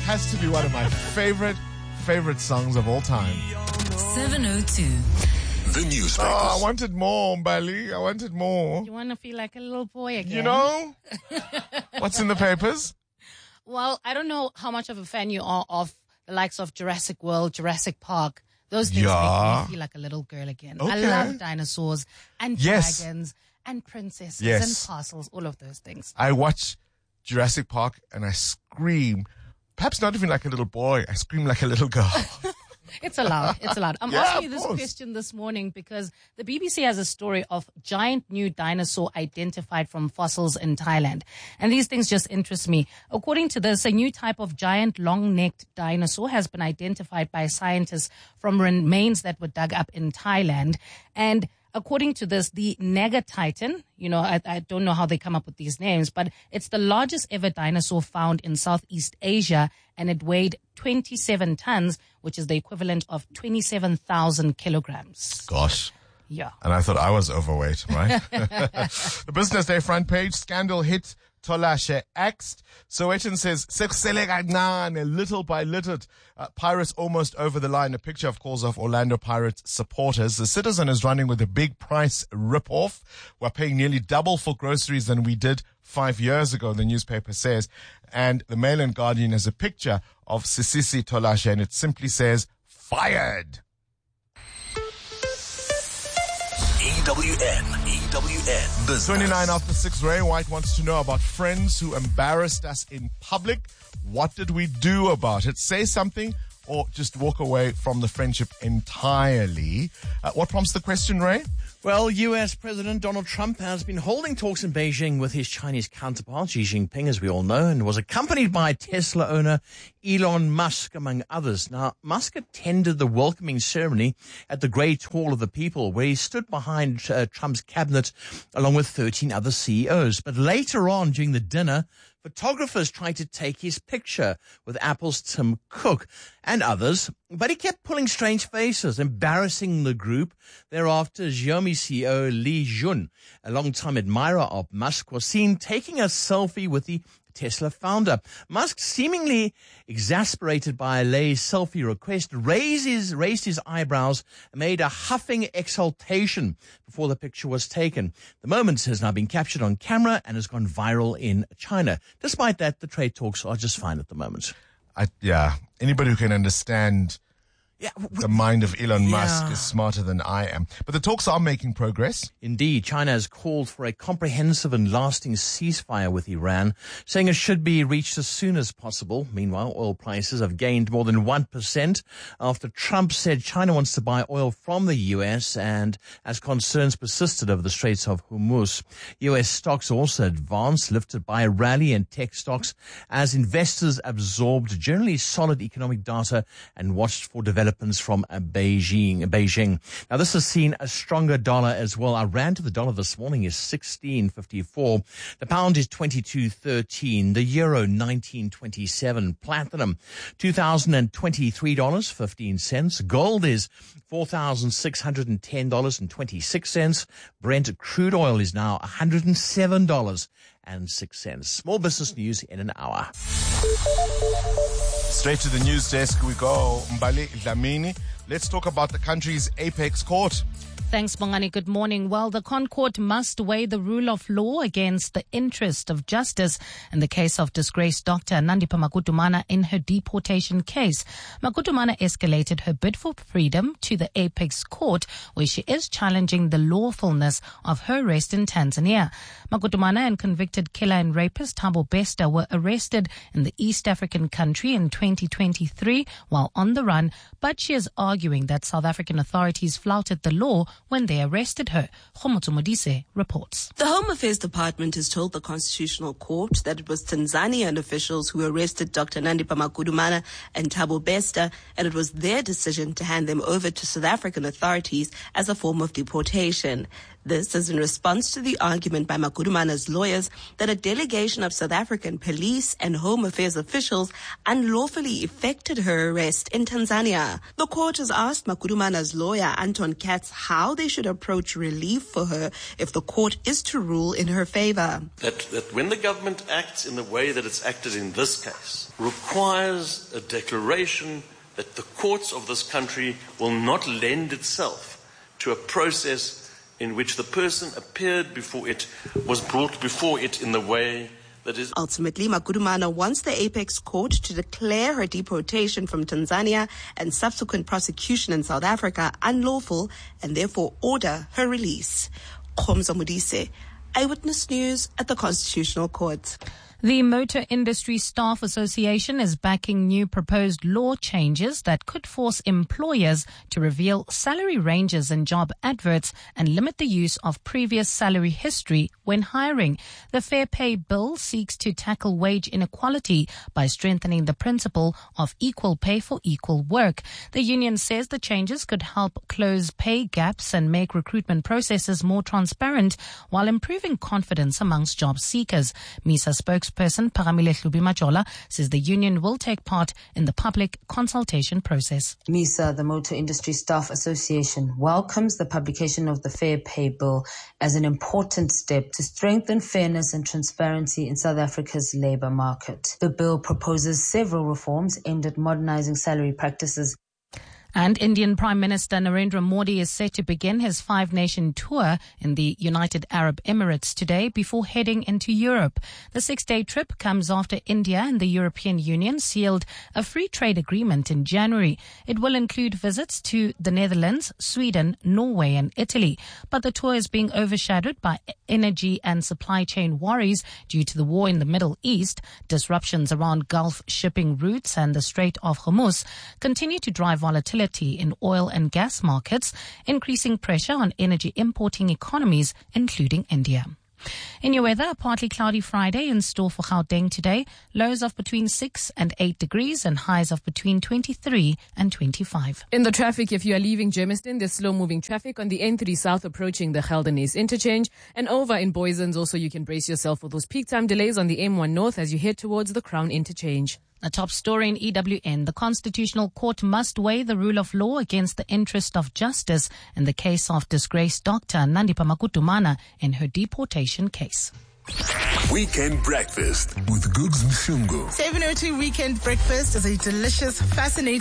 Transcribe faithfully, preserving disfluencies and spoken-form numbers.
has to be one of my favorite, favorite songs of all time. seven oh two. The newspapers. Oh, I wanted more, Mbali. I wanted more. You want to feel like a little boy again? You know? What's in the papers? Well, I don't know how much of a fan you are of the likes of Jurassic World, Jurassic Park. Those things Yeah. make me feel like a little girl again. Okay. I love dinosaurs and Yes. dragons and princesses Yes. and castles, all of those things. I watch Jurassic Park and I scream. Perhaps not even like a little boy. I scream like a little girl. It's allowed. It's allowed. I'm Yeah, asking you of this course. question this morning because the B B C has a story of giant new dinosaur identified from fossils in Thailand. And these things just interest me. According to this, a new type of giant long-necked dinosaur has been identified by scientists from remains that were dug up in Thailand. And according to this, the Naga Titan, you know, I, I don't know how they come up with these names, but it's the largest ever dinosaur found in Southeast Asia, and it weighed twenty-seven tons, which is the equivalent of twenty-seven thousand kilograms. Gosh. Yeah. And I thought I was overweight, right? The Business Day front page, scandal hit Tolashe axed. Sowetan says, little by little, uh, Pirates almost over the line. A picture, of course, of Orlando Pirates supporters. The Citizen is running with a big price rip-off. We're paying nearly double for groceries than we did five years ago, the newspaper says. And the Mail and Guardian has a picture of Sisisi Tolashe, and it simply says, fired. E W N, E W N Business. twenty-nine after six, Ray White wants to know about friends who embarrassed us in public. What did we do about it? Say something or just walk away from the friendship entirely. Uh, what prompts the question, Ray? Well, U S President Donald Trump has been holding talks in Beijing with his Chinese counterpart, Xi Jinping, as we all know, and was accompanied by Tesla owner Elon Musk, among others. Now, Musk attended the welcoming ceremony at the Great Hall of the People, where he stood behind uh, Trump's cabinet along with thirteen other C E Os. But later on, during the dinner, photographers tried to take his picture with Apple's Tim Cook and others, but he kept pulling strange faces, embarrassing the group. Thereafter, Xiaomi C E O Li Jun, a longtime admirer of Musk, was seen taking a selfie with the Tesla founder. Musk, seemingly exasperated by Li's selfie request, raised his, raised his eyebrows and made a huffing exultation before the picture was taken. The moment has now been captured on camera and has gone viral in China. Despite that, the trade talks are just fine at the moment. I, yeah, anybody who can understand Yeah, the mind of Elon Yeah. Musk is smarter than I am. But the talks are making progress. Indeed, China has called for a comprehensive and lasting ceasefire with Iran, saying it should be reached as soon as possible. Meanwhile, oil prices have gained more than one percent after Trump said China wants to buy oil from the U S and as concerns persisted over the Straits of Hormuz. U S stocks also advanced, lifted by a rally in tech stocks as investors absorbed generally solid economic data and watched for developments from uh, Beijing. Beijing. Now, this has seen a stronger dollar as well. Our rand to the dollar this morning is sixteen fifty-four. The pound is twenty-two thirteen. The euro nineteen twenty-seven. Platinum two thousand twenty-three dollars and fifteen cents. Gold is four thousand six hundred ten dollars and twenty-six cents. Brent crude oil is now one hundred seven dollars and six cents. Small business news in an hour. Straight to the news desk we go. Mbali Dlamini. Let's talk about the country's apex court. Thanks, Bongani. Good morning. Well, the ConCourt must weigh the rule of law against the interest of justice in the case of disgraced Doctor Nandipha Makutumana in her deportation case. Makutumana escalated her bid for freedom to the Apex Court, where she is challenging the lawfulness of her arrest in Tanzania. Makutumana and convicted killer and rapist Thabo Bester were arrested in the East African country in twenty twenty-three while on the run, but she is arguing that South African authorities flouted the law when they arrested her. Khomotso Modise reports. The Home Affairs Department has told the Constitutional Court that it was Tanzanian officials who arrested Doctor Nandipha Makutumana and Thabo Bester, and it was their decision to hand them over to South African authorities as a form of deportation. This is in response to the argument by Magudumana's lawyers that a delegation of South African police and Home Affairs officials unlawfully effected her arrest in Tanzania. The court has asked Magudumana's lawyer, Anton Katz, how they should approach relief for her if the court is to rule in her favor. That, that when the government acts in the way that it's acted in this case, requires a declaration that the courts of this country will not lend itself to a process in which the person appeared before it, was brought before it in the way that is. Ultimately, Magudumana wants the Apex Court to declare her deportation from Tanzania and subsequent prosecution in South Africa unlawful and therefore order her release. Khomza Modise, Eyewitness News at the Constitutional Court. The Motor Industry Staff Association is backing new proposed law changes that could force employers to reveal salary ranges in job adverts and limit the use of previous salary history when hiring. The Fair Pay Bill seeks to tackle wage inequality by strengthening the principle of equal pay for equal work. The union says the changes could help close pay gaps and make recruitment processes more transparent while improving confidence amongst job seekers. MISA spokesperson Person Paramile Hlubi-Majola says the union will take part in the public consultation process. MISA, the Motor Industry Staff Association, welcomes the publication of the Fair Pay Bill as an important step to strengthen fairness and transparency in South Africa's labour market. The bill proposes several reforms aimed at modernising salary practices. And Indian Prime Minister Narendra Modi is set to begin his five-nation tour in the United Arab Emirates today before heading into Europe. The six-day trip comes after India and the European Union sealed a free trade agreement in January. It will include visits to the Netherlands, Sweden, Norway and Italy. But the tour is being overshadowed by energy and supply chain worries due to the war in the Middle East. Disruptions around Gulf shipping routes and the Strait of Hormuz continue to drive volatility in oil and gas markets, increasing pressure on energy importing economies, including India. In your weather, a partly cloudy Friday in store for Gauteng today. Lows of between six and eight degrees and highs of between twenty-three and twenty-five. In the traffic, if you are leaving Germiston, there's slow-moving traffic on the N three South approaching the Geldenhuys interchange. And over in Boysens, also you can brace yourself for those peak time delays on the M one North as you head towards the Crown interchange. A top story in E W N. The Constitutional Court must weigh the rule of law against the interest of justice in the case of disgraced Doctor Nandipha Magudumana in her deportation case. Weekend Breakfast with Googs Mshungu. seven oh two Weekend Breakfast is a delicious, fascinating